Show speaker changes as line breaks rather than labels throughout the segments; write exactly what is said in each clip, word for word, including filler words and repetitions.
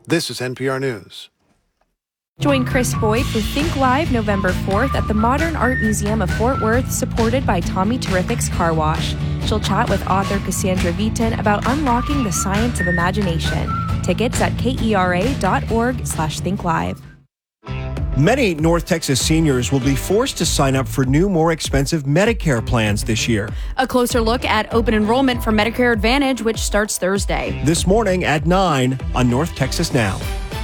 This is N P R News.
Join Chris Boyd for Think Live November fourth at the Modern Art Museum of Fort Worth, supported by Tommy Terrific's Car Wash. She'll chat with author Cassandra Viton about unlocking the science of imagination. Tickets at kera.org slash think live.
Many North Texas seniors will be forced to sign up for new, more expensive Medicare plans this year.
A closer look at open enrollment for Medicare Advantage, which starts Thursday.
This morning at nine on North Texas Now.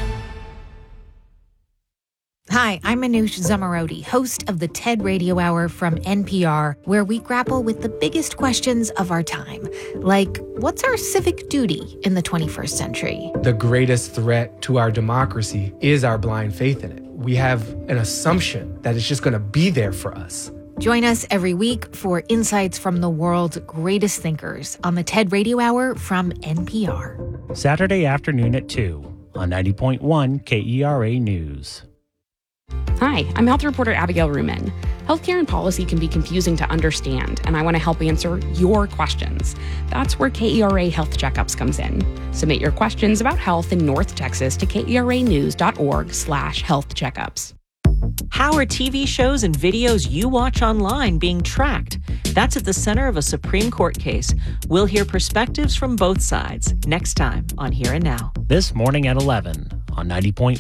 Hi, I'm Manoush Zomorodi, host of the TED Radio Hour from N P R, where we grapple with the biggest questions of our time, like what's our civic duty in the twenty-first century?
The greatest threat to our democracy is our blind faith in it. We have an assumption that it's just going to be there for us.
Join us every week for insights from the world's greatest thinkers on the TED Radio Hour from N P R.
Saturday afternoon at two on ninety point one K E R A News.
Hi, I'm health reporter Abigail Ruman. Healthcare and policy can be confusing to understand, and I want to help answer your questions. That's where K E R A Health Checkups comes in. Submit your questions about health in North Texas to keranews.org slash health checkups.
How are T V shows and videos you watch online being tracked? That's at the center of a Supreme Court case. We'll hear perspectives from both sides next time on Here and Now.
This morning at eleven on ninety point one